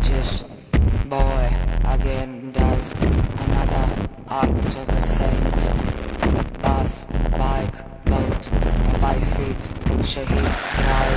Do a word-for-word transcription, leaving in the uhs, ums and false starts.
religious boy again does another act of a saint. Bus, bike, boat, by feet, shaheed,